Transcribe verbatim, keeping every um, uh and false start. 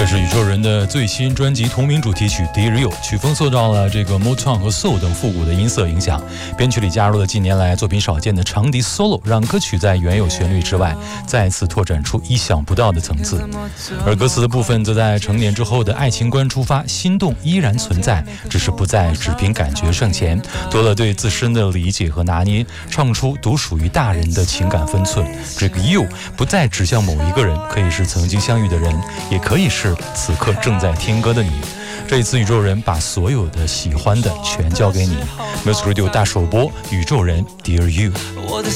是宇宙人的最新专辑同名主题曲 Dear You， 曲风受到了这个 Motown 和 Soul 等复古的音色影响，编曲里加入了近年来作品少见的长笛 solo， 让歌曲在原有旋律之外再次拓展出意想不到的层次。而歌词的部分则在成年之后的爱情观出发，心动依然存在，只是不再只凭感觉胜钱，多了对自身的理解和拿捏，唱出独属于大人的情感分寸。这个 You 不再指向某一个人，可以是曾经相遇的人，也可以是此刻正在听歌的你。这一次宇宙人把所有的喜欢的全交给你。Music Radio 大首播宇宙人 Dear You。 我的